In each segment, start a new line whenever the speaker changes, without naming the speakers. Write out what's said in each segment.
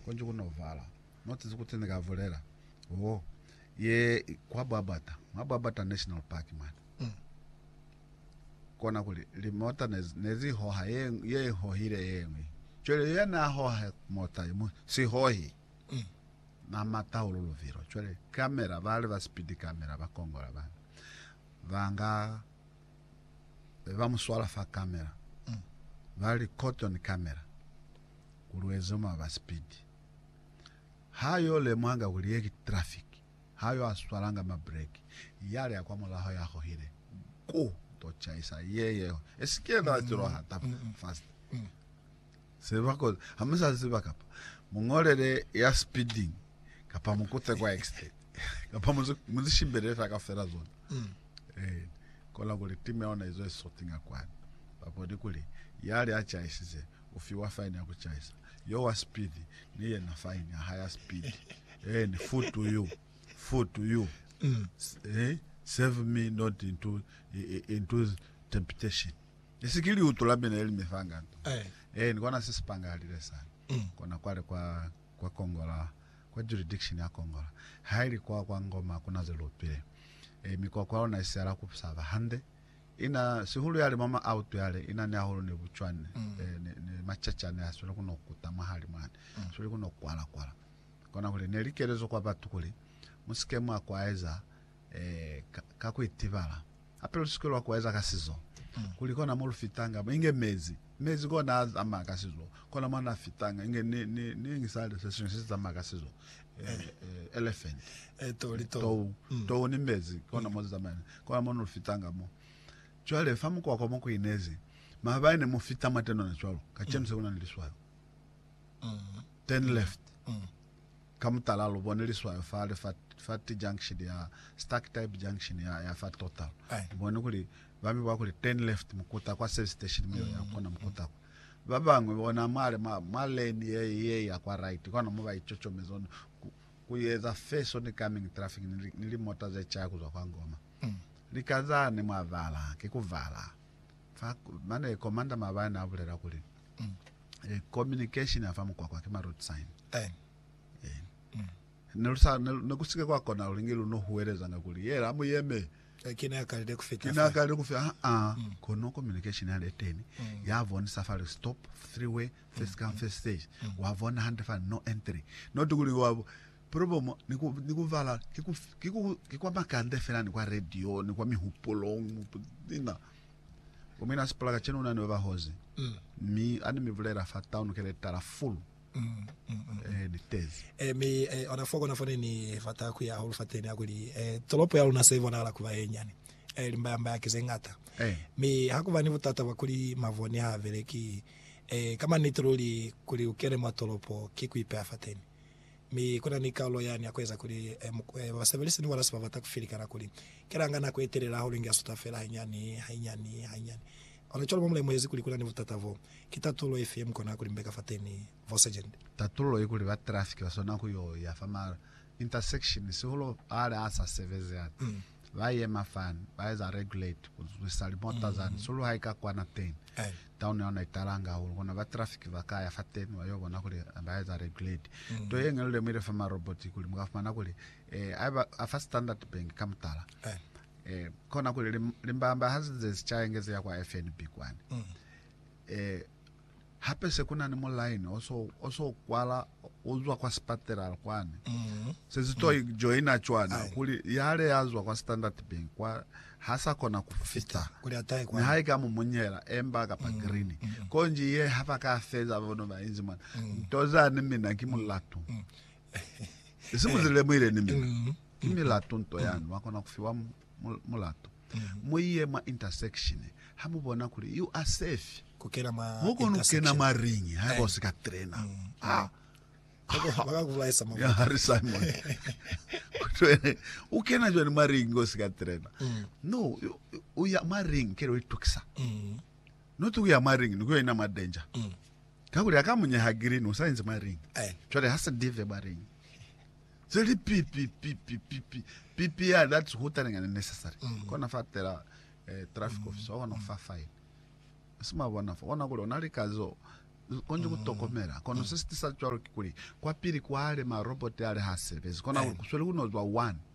konje kunovala notice kuti ndikavulera ye kwabwabata national park man kona kuli limota nezi hoha ye hohire yemwe chole yana hoha mota yemu si hohi na mata ululoviro chole kamera vale va speed camera va kongola vanga vamuswala fa camera vale cotton camera kulwezoma va speed hayo le mwanga kulieki traffic hayo aswalanga mabreki yale ya kwamula hayo ya hohire tochaisa yeye esikenda tiro hata fast sebako hamisa sebakapa mungolele ya speeding kapa mukute kwa extent kapa muzishimbere fa kafera zone kola kule timu yaona izo sorting akwani papo dikuli yale achaisize ufiwa fine ya kuchaisa yo wa speed niye na fine ya higher speed ni foot to you save me not into temptation isikili utulabe na elime fanga nikona sisi pangalile sana kona kwale kwa Kongola kwa jurisdiction ya Kongola haili kwa ngoma kuna zelopile miko kwa ona isara kupsava hande ina sihulu yale mama out yale ina ni ahulu ne buchwane ne machacha ne asole kuno kuta mahali mwana sole kuno kwala kona kule nelikerezo kwa batu kule musikemu akwaiza kakuitibala apelo sikolo akwaiza kasizo kuliko na mulu fitanga inge mezi kona ama kasizo kona mana fitanga inge ni ngisale session sisa ama kasizo elephant to ni mezi kona moza zamani kona mulu fitanga mo chwale famu kwa moko inezi mabaine mufita mateno na chwalo kachemse kuna niliswayo 10 left kamutala lo niliswayo fale fat junction ya stack type junction ya fat total mbona kuli bami ba kuli 10 left mukuta kwa service station myo ya kona mukuta babangwe bona male ni ye ya kwa right kona muba ichocho mezono kuyeza face on coming traffic nili mota za chaku za kwa ngoma likazane mwavala kikuvala mane commander mabana abulera kuli communication afamu kwa kima road sign nelusa nekusike kwa kona ulingilo no huereza ngakuli yera amu yeme
kina yakalide kufika
kono communication ya leteni yavona safari stop freeway first come first stage wavona hand no entry not kuli wabo problem nikuvala kikwa makande fena ni kwa radio ni kwa mihupolo ina umina sipalaga chenu nani weva hozi ani mivulera fa town kele tara full ni tezi
mi onafoko nafone ni fata ku ya hol fateni akuli tolopo ya luna save na la kuva yenyani limbaya kizengata mi hakuva ni vutata bakuli mavoni haveleki kama nitroli kuli ukere matolopo kikuipe afateni mi kuna nikalo yani akweza kuli wasevelisi ni wala sabata kufirikana kuli kirangana kweterera holinga sutafela hainyani onacholo mumle mwezi kuli kuna ni vutata kitatulo FM kona kuli mbeka fateni vosegend
tatulo ikuli va traffic wasona kuyo ya fama intersection solo ala asa seveze at vaye mafan vaye za regulate kusali mota za solo haika kwa na 10 town yana itaranga kuna va traffic vakaya fateni wayo bona kuli vaye za regulate to yengele mire fama robot kuli mukafana kuli afa standard bank kamtala kona kuli limbamba hazi zichayengeze ya kwa FNB kwani hapese kuna ni online also kwala uzwa kwa spateral kwani sezito joina chwana kuli yale yazwa kwa standard bank kwa hasa kona kufita
kuli atai kwa
ni haika mumunyela emba kapa green konji ye hapa ka feza bono ba inzima toza ni mina kimulatu isimuzile mwire ni mina kimilatu nto yanu wakona kufiwa mulatu muiye ma intersection hamubona kuli you are safe
kukena ma
huko nukena maringi hapo sika trainer
baka kuvulaisa
ya Harry Simon ukena joni maringi go sika trainer no uya maringi kero itukisa no tu ya maringi nuko ina madenja kakuli akamunye hagirini usainze maringi chole hasa dive maringi zeli pipi ya that's hutani ngane necessary kona fatera traffic officer wana fa fine sima wana kule onalikazo konje kutokomera kono sisi tisachwalo kikuli kwa pili kwa ale ma robot ale hasevezi kona kuswele kunozwa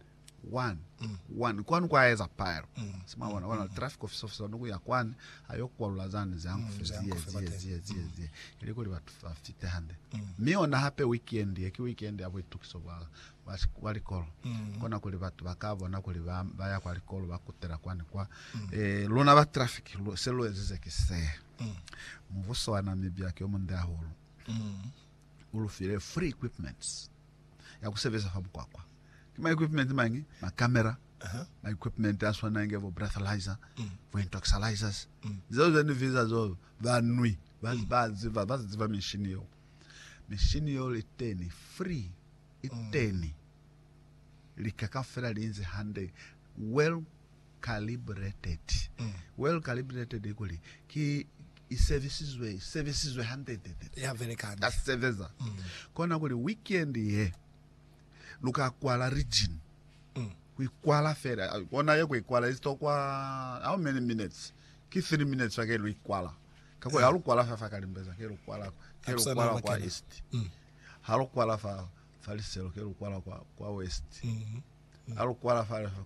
one kwanu kwa eza pyro sima wana traffic officer nuku ya kwani ayokwa ulazani zangu zie iliko li watu fafite hande miona hape weekend abo itukisobwa wali call kona kuli watu bakabona kuli baya kwa call bakutera kwani kwa lona ba traffic selo ezize kise mvuso wa Namibia ke omunde aholo ulufire free equipments ya kuseveza famkwakwa kima equipment mangi ma camera ma equipment aswana ngevo breathalyzer vo intoxilizers zozo ni visa zo vanui baziva machine yo liteni free iteni likakafera linze hande well calibrated equally ki services we handed
ya very kind
that's seveza kona kuli weekend ye luka kwala region kuikwala fera ona ye kuikwala istokwa how many minutes ki 3 minutes akelo ikwala kako yalu kwala fa kalimbeza kelo kwala kwa east halu kwala fa faliselo kelo kwala kwa west halu kwala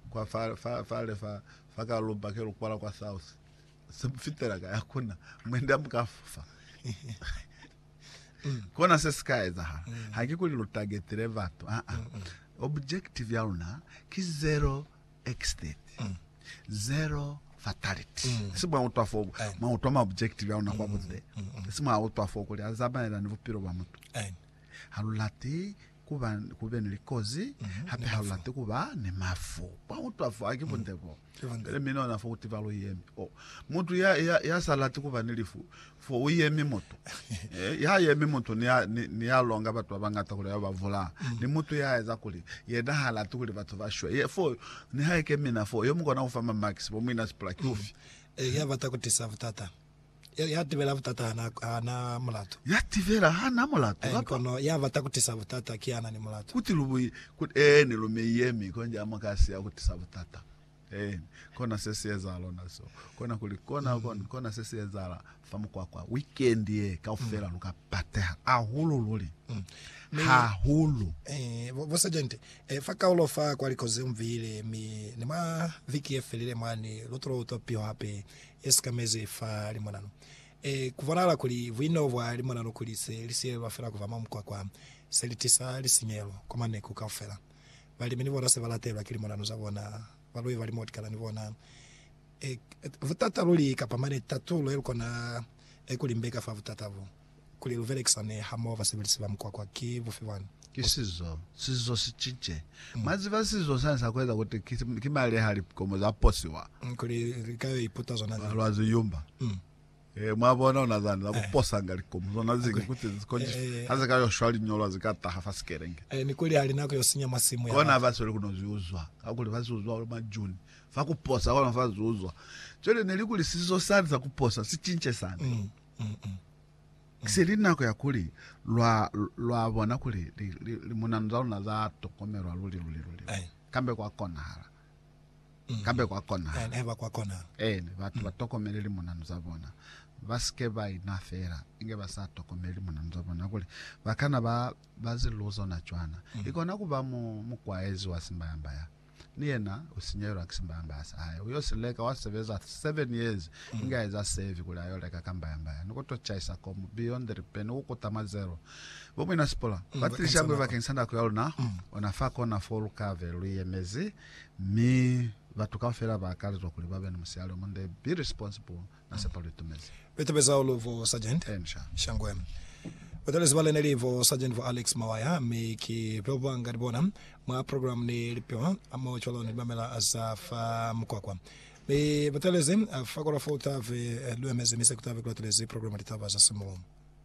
fa kalumba kelo kwala kwa south sifitera yakuna mwenda mkafa kona sesikaiza hakikuli lutagetire vatu objective yauna ki zero extent zero fatality sima utafo ma utoma objective yauna kwa bude sima utafo kuli azaba ila nivupiro wa mtu halulati kuba nilikozi hape halulati kuba ni mafu kwa utafo akibundebo mina na fo utivalo yemi mtu ya salati kuba nilifu fo uyemi moto ya yemi moto ni ya longa batu abangata kule bavula ni mtu ya eza kuli yeda halati kuli batu bashwe ye fo ni haike mina fo yo mukona ufama max bo mina splaki ufi
ya batakutisa vutata ya tivela vutata na mulato
ya tivela hana mulato
kono ya batakutisa vutata kiana ni mulato
kuti lubu ni lume yemi konja amakasi ya kutisa vutata kona sesi ezalo naso kona kulikona kona sesi ezala famu kwa weekend ye kaufela luka pateha ahulu luli hahulu
vosagente fakaulo fa kwalikoze mvile ni ma viki efelile mwani lotro utopio hape eskameze fa limonano kuvanala kuli vino vwa limonano kuli se lisi wafela kuvama mkwakwa selitisa lisinyelo komane kukaufela vali mini vona se valatela kilimonano zavona valoi vali motikala nivona vutata luli kapamane tatulo elikona ekulimbeka fa vutatavo kuli luvelekisane hamova sivilisi vamkwakwa ki vufivani
kisizo sichinche maziva sizo sansa kweza kuti kimali hali komo za posiwa
kuli kayo iputa zona
lwazi yumba mwabona unazani la kuposa ngali komo zona zingi kuti zikonje haza kayo shwali nyolo zikata hafaskerenge
ni kuli hali nako yosinya masimu ya
kona vasole kunoziuzwa akuli vaziuzwa majuni fakuposa kona vaziuzwa chole nelikuli sizo sansa kuposa sichinche sana kiselinako yakuli lwa bona kuli limunanza na za tokomerwa luli kambe kwa kona hala
eva kwa kona
vatu batokomere limunanza bona baske bainafera inge basatokomere limunanza bona kuli bakana baziluzo na chwana ikona kuba mukwaezi wa Simbayambaya niyena usinyero akisimbayambaya haya uyosileka wasebeza 7 years ingaiza save kula yoleka Kambayambaya nikotochaisa komo beyond the repent ukutama zero bomwina spola batilisha ngwe bakinsanda kuyaluna onafaka ona folu kave luyemezi mi batukafera bakalizwa kuli babe numusialo monde be responsible na sepalutumezi
betebeza olovo sergeant shangwem Watelezi wale nilivo Sergeant vo Alex Mawaya miki pewa ngaribona mwa program ni lipewa ama ucholo ni bamela asafa mkwakwa watelezi fakora fota ve luemeze mise kutave kwa telezi program litava za simu